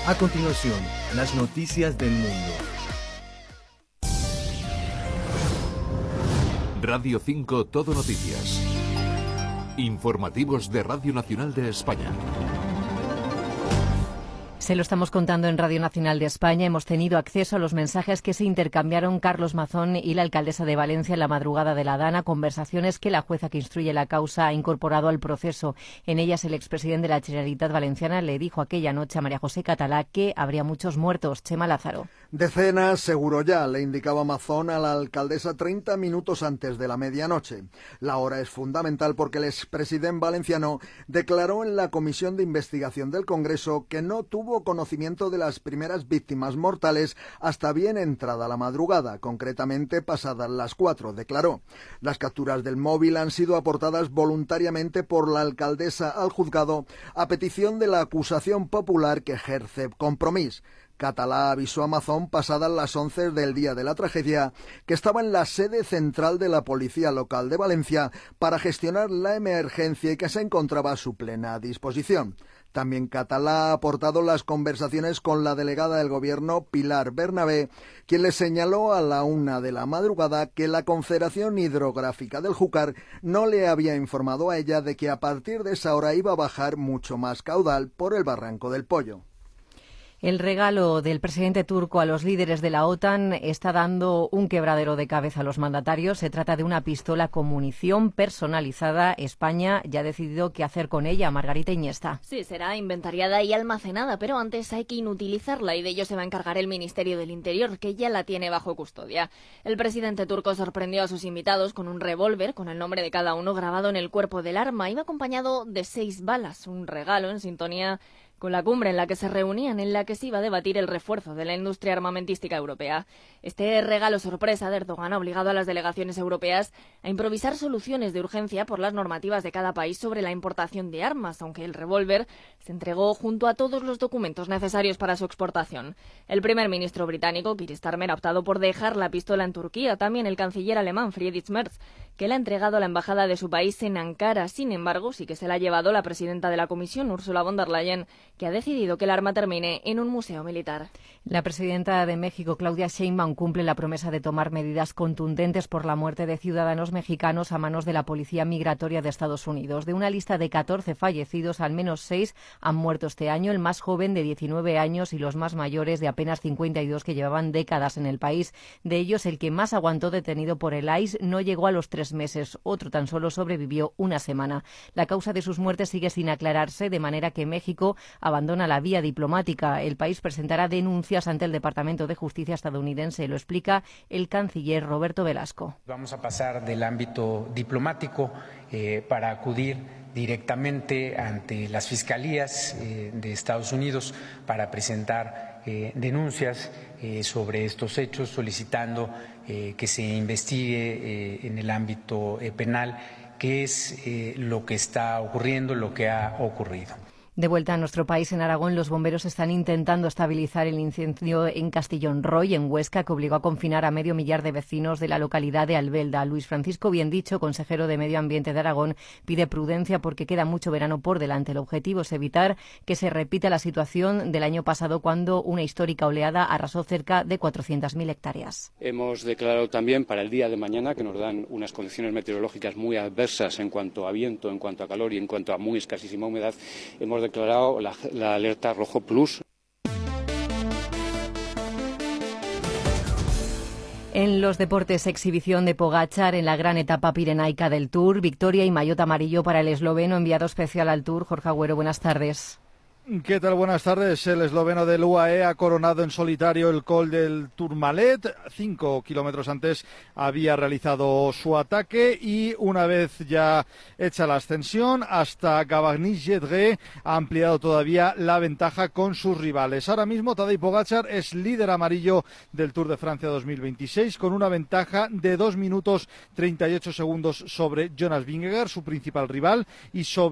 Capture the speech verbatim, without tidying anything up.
A continuación, las noticias del mundo. Radio cinco Todo Noticias. Informativos de Radio Nacional de España. Se lo estamos contando en Radio Nacional de España. Hemos tenido acceso a los mensajes que se intercambiaron Carlos Mazón y la alcaldesa de Valencia en la madrugada de la Dana, conversaciones que la jueza que instruye la causa ha incorporado al proceso. En ellas, el expresidente de la Generalitat Valenciana le dijo aquella noche a María José Catalá que habría muchos muertos. Chema Lázaro. Decenas, seguro ya, le indicaba Mazón a la alcaldesa treinta minutos antes de la medianoche. La hora es fundamental porque el expresidente valenciano declaró en la Comisión de Investigación del Congreso que no tuvo conocimiento de las primeras víctimas mortales hasta bien entrada la madrugada, concretamente pasadas las cuatro, declaró. Las capturas del móvil han sido aportadas voluntariamente por la alcaldesa al juzgado a petición de la acusación popular que ejerce Compromís. Catalá avisó a Mazón pasadas las once del día de la tragedia que estaba en la sede central de la Policía Local de Valencia para gestionar la emergencia y que se encontraba a su plena disposición. También Catalá ha aportado las conversaciones con la delegada del Gobierno, Pilar Bernabé, quien le señaló a la una de la madrugada que la Confederación Hidrográfica del Júcar no le había informado a ella de que a partir de esa hora iba a bajar mucho más caudal por el Barranco del Pollo. El regalo del presidente turco a los líderes de la OTAN está dando un quebradero de cabeza a los mandatarios. Se trata de una pistola con munición personalizada. España ya ha decidido qué hacer con ella. Margarita Iniesta. Sí, será inventariada y almacenada, pero antes hay que inutilizarla y de ello se va a encargar el Ministerio del Interior, que ya la tiene bajo custodia. El presidente turco sorprendió a sus invitados con un revólver con el nombre de cada uno grabado en el cuerpo del arma. Iba acompañado de seis balas, un regalo en sintonía con la cumbre en la que se reunían, en la que se iba a debatir el refuerzo de la industria armamentística europea. Este regalo sorpresa de Erdogan ha obligado a las delegaciones europeas a improvisar soluciones de urgencia por las normativas de cada país sobre la importación de armas, aunque el revólver se entregó junto a todos los documentos necesarios para su exportación. El primer ministro británico, Keir Starmer, ha optado por dejar la pistola en Turquía. También el canciller alemán, Friedrich Merz, que la ha entregado a la embajada de su país en Ankara. Sin embargo, sí que se la ha llevado la presidenta de la Comisión, Ursula von der Leyen, que ha decidido que el arma termine en un museo militar. La presidenta de México, Claudia Sheinbaum, cumple la promesa de tomar medidas contundentes por la muerte de ciudadanos mexicanos a manos de la Policía Migratoria de Estados Unidos. De una lista de catorce fallecidos, al menos seis han muerto este año, el más joven de diecinueve años y los más mayores de apenas cincuenta y dos que llevaban décadas en el país. De ellos, el que más aguantó detenido por el I C E no llegó a los tres meses, otro tan solo sobrevivió una semana. La causa de sus muertes sigue sin aclararse, de manera que México abandona la vía diplomática. El país presentará denuncias ante el Departamento de Justicia estadounidense, lo explica el canciller Roberto Velasco. Vamos a pasar del ámbito diplomático eh, para acudir directamente ante las fiscalías eh, de Estados Unidos para presentar eh, denuncias eh, sobre estos hechos, solicitando eh, que se investigue eh, en el ámbito eh, penal qué es eh, lo que está ocurriendo, lo que ha ocurrido. De vuelta a nuestro país, en Aragón, los bomberos están intentando estabilizar el incendio en Castellón Roy, en Huesca, que obligó a confinar a medio millar de vecinos de la localidad de Albelda. Luis Francisco Biendicho, consejero de Medio Ambiente de Aragón, pide prudencia porque queda mucho verano por delante. El objetivo es evitar que se repita la situación del año pasado, cuando una histórica oleada arrasó cerca de cuatrocientas mil hectáreas. Hemos declarado también para el día de mañana, que nos dan unas condiciones meteorológicas muy adversas en cuanto a viento, en cuanto a calor y en cuanto a muy escasísima humedad, hemos declarado la, la alerta rojo plus. En los deportes, exhibición de Pogačar en la gran etapa pirenaica del Tour, victoria y maillot amarillo para el esloveno, enviado especial al Tour. Jorge Agüero, buenas tardes. ¿Qué tal? Buenas tardes. El esloveno del U A E ha coronado en solitario el Col del Tourmalet. Cinco kilómetros antes había realizado su ataque y una vez ya hecha la ascensión hasta Gavarnie-Gedré ha ampliado todavía la ventaja con sus rivales. Ahora mismo Tadej Pogačar es líder amarillo del Tour de Francia dos mil veintiséis con una ventaja de dos minutos treinta y ocho segundos sobre Jonas Vingegaard, su principal rival, y sobre